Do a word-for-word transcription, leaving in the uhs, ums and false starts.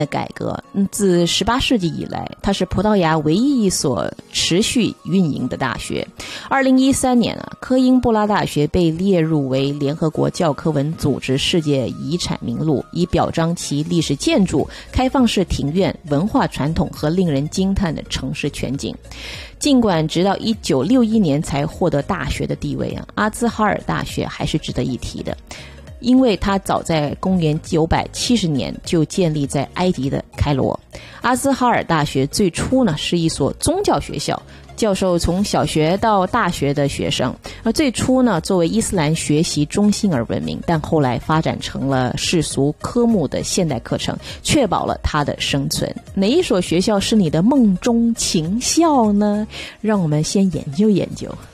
的改革，自十八世纪以来，它是葡萄牙唯一一所持续运营的大学。二零一三年啊，科英布拉大学被列入为联合国教科文组织世界遗产名录，以表彰其历史建筑、开放式庭院、文化传统和令人惊叹的城市全景。尽管直到一九六一年才获得大学的地位啊，阿兹哈尔大学还是值得一提的。因为它早在公元九百七十年就建立在埃及的开罗。阿兹哈尔大学最初呢是一所宗教学校，教授从小学到大学的学生。而最初呢作为伊斯兰学习中心而闻名，但后来发展成了世俗科目的现代课程，确保了它的生存。哪一所学校是你的梦中情校呢？让我们先研究研究。